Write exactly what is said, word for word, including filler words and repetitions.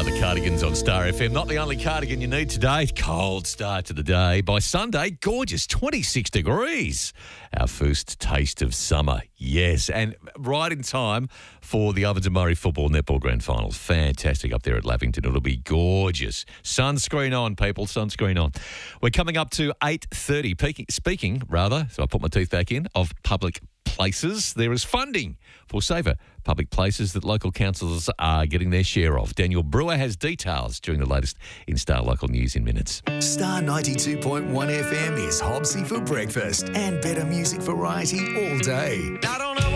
are the Cardigans on Star F M. Not the only cardigan you need today. Cold start to the day. By Sunday, gorgeous, twenty-six degrees. Our first taste of summer. Yes, and right in time for the Ovens and Murray Football Netball Grand Finals. Fantastic up there at Lavington. It'll be gorgeous. Sunscreen on, people. Sunscreen on. We're coming up to eight thirty. Speaking, speaking, rather, so I put my teeth back in, of public places. There is funding for safer public places that local councils are getting their share of. Daniel Brewer has details during the latest in Star Local News in minutes. Star ninety-two point one F M is Hobbsy for breakfast and better music variety all day. I don't know.